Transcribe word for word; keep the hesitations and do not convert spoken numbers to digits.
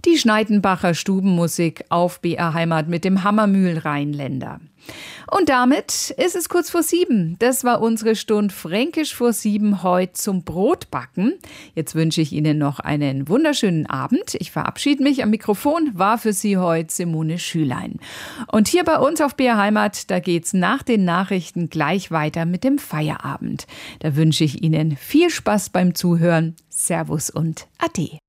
Die Schneidenbacher Stubenmusik auf B R Heimat mit dem Hammermühl Rheinländer. Und damit ist es kurz vor sieben. Das war unsere Stunde Fränkisch vor sieben heute zum Brotbacken. Jetzt wünsche ich Ihnen noch einen wunderschönen Abend. Ich verabschiede mich. Am Mikrofon war für Sie heute Simone Schülein. Und hier bei uns auf B R Heimat, da geht's nach den Nachrichten gleich weiter mit dem Feierabend. Da wünsche ich Ihnen viel Spaß beim Zuhören. Servus und Ade.